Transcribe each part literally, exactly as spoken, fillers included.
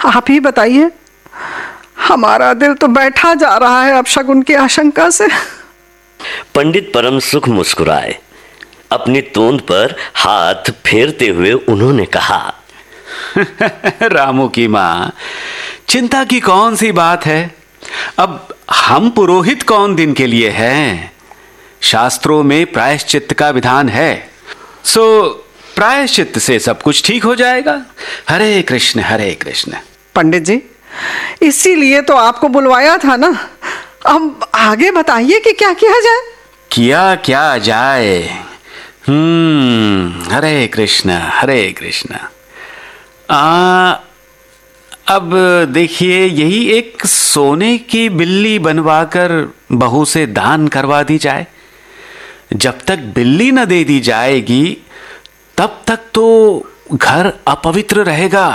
आप ही बताइए, हमारा दिल तो बैठा जा रहा है अपशगुन की आशंका से। पंडित परम सुख मुस्कुराए। अपनी तोंद पर हाथ फेरते हुए उन्होंने कहा, रामू की माँ, चिंता की कौन सी बात है। अब हम पुरोहित कौन दिन के लिए हैं। शास्त्रों में प्रायश्चित्त का विधान है, सो प्रायश्चित्त से सब कुछ ठीक हो जाएगा। हरे कृष्ण हरे कृष्ण। पंडित जी, इसीलिए तो आपको बुलवाया था ना। अब आगे बताइए कि क्या किया जाए। किया क्या जाए? हम्म हरे कृष्ण हरे कृष्ण। आ अब देखिए, यही एक सोने की बिल्ली बनवाकर बहू से दान करवा दी जाए। जब तक बिल्ली न दे दी जाएगी तब तक तो घर अपवित्र रहेगा।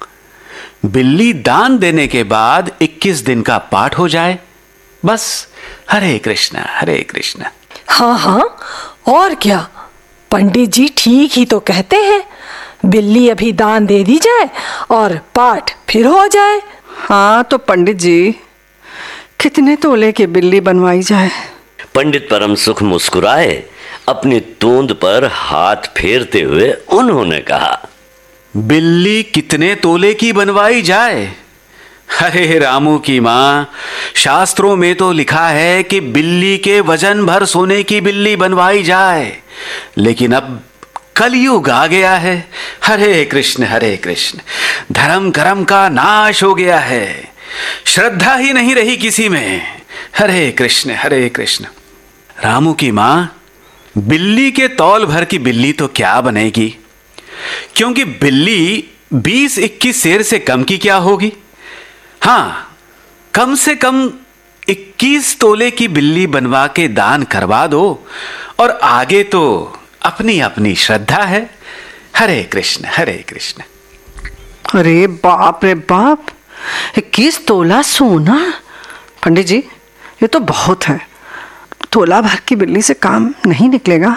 बिल्ली दान देने के बाद इक्कीस दिन का पाठ हो जाए, बस। हरे कृष्ण हरे कृष्ण। हाँ हाँ, और क्या, पंडित जी ठीक ही तो कहते हैं। बिल्ली अभी दान दे दी जाए और पाठ फिर हो जाए। हाँ तो पंडित जी, कितने तोले की बिल्ली बनवाई जाए? पंडित परम सुख मुस्कुराए। अपनी तोंद पर हाथ फेरते हुए उन्होंने कहा, बिल्ली कितने तोले की बनवाई जाए? अरे रामू की माँ, शास्त्रों में तो लिखा है कि बिल्ली के वजन भर सोने की बिल्ली बनवाई जाए, लेकिन अब कलयुग आ गया है। हरे कृष्ण हरे कृष्ण। धर्म कर्म का नाश हो गया है, श्रद्धा ही नहीं रही किसी में। हरे कृष्ण हरे कृष्ण। रामू की माँ, बिल्ली के तौल भर की बिल्ली तो क्या बनेगी, क्योंकि बिल्ली बीस इक्कीस सेर से कम की क्या होगी। हाँ, कम से कम इक्कीस तोले की बिल्ली बनवा के दान करवा दो, और आगे तो अपनी अपनी श्रद्धा है। हरे कृष्ण हरे कृष्ण। अरे बाप रे बाप, इक्कीस तोला सोना! पंडित जी, ये तो बहुत है। तोला भर की बिल्ली से काम नहीं निकलेगा।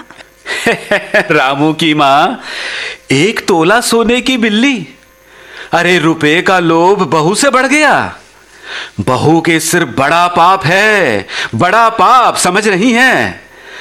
रामू की माँ, एक तोला सोने की बिल्ली? अरे रुपए का लोभ बहू से बढ़ गया। बहू के सिर बड़ा पाप है, बड़ा पाप, समझ रही हैं?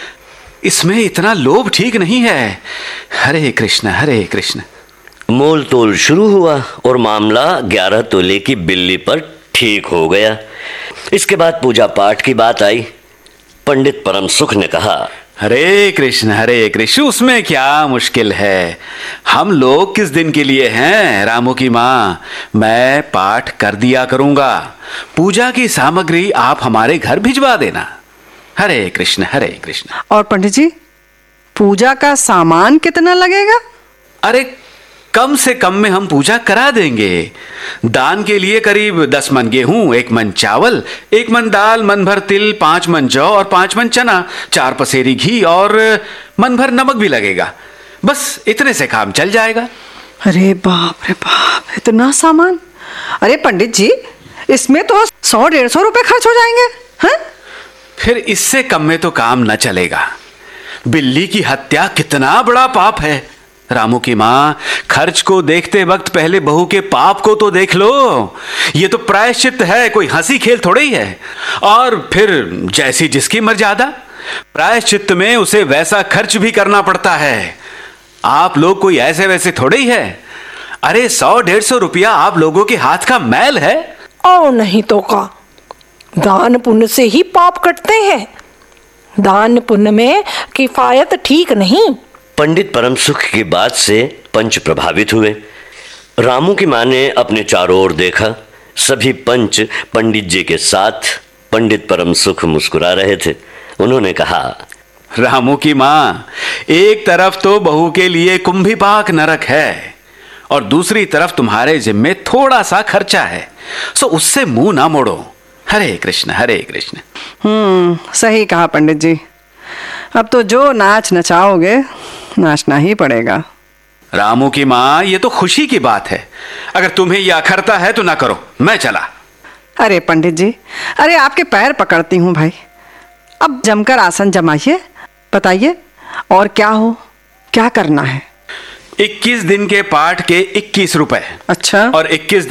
इसमें इतना लोभ ठीक नहीं है। हरे कृष्ण हरे कृष्ण। मोल तोल शुरू हुआ और मामला ग्यारह तोले की बिल्ली पर ठीक हो गया। इसके बाद पूजा पाठ की बात आई। पंडित परम सुख ने कहा, हरे कृष्ण हरे कृष्ण, उसमें क्या मुश्किल है। हम लोग किस दिन के लिए हैं। रामू की माँ, मैं पाठ कर दिया करूंगा। पूजा की सामग्री आप हमारे घर भिजवा देना। हरे कृष्ण हरे कृष्ण। और पंडित जी, पूजा का सामान कितना लगेगा? अरे कम से कम में हम पूजा करा देंगे। दान के लिए करीब दस मन गेहूं, एक मन चावल, एक मन दाल, मन भर तिल, पांच मन जौ और पांच मन चना, चार पसेरी घी और मन भर नमक भी लगेगा। बस इतने से काम चल जाएगा। अरे बाप रे बाप, इतना सामान! अरे पंडित जी, इसमें तो सौ डेढ़ सौ रुपए खर्च हो जाएंगे। हैं? फिर इससे कम में तो काम न चलेगा। बिल्ली की हत्या कितना बड़ा पाप है। रामू की माँ, खर्च को देखते वक्त पहले बहू के पाप को तो देख लो। ये तो प्रायश्चित है, कोई हंसी खेल थोड़ी है। और फिर जैसी जिसकी मर्यादा, प्रायश्चित में उसे वैसा खर्च भी करना पड़ता है। आप लोग कोई ऐसे वैसे थोड़े ही है। अरे सौ डेढ़ सौ रुपया आप लोगों के हाथ का मैल है। और नहीं तो का, दान पुण्य से ही पाप कटते हैं। दान पुण्य में किफायत ठीक नहीं। पंडित परम सुख की बात से पंच प्रभावित हुए। रामू की माँ ने अपने चारों ओर देखा। सभी पंच पंडित जी के साथ। पंडित परम सुख मुस्कुरा रहे थे। उन्होंने कहा, रामू की माँ, एक तरफ तो बहू के लिए कुंभीपाक नरक है और दूसरी तरफ तुम्हारे जिम्मे थोड़ा सा खर्चा है, सो उससे मुंह ना मोड़ो। हरे कृष्ण हरे कृष्ण। हम्म सही कहा पंडित जी। अब तो जो नाच नचाओगे नाचना ही पड़ेगा। रामू की माँ, ये तो खुशी की बात है। अगर तुम्हें यह अखरता है तो ना करो, मैं चला। अरे पंडित जी, अरे आपके पैर पकड़ती हूँ भाई। अब जमकर आसन जमाइए, बताइए और क्या हो, क्या करना है? इक्कीस दिन के पाठ के इक्कीस रुपए। अच्छा। और इक्कीस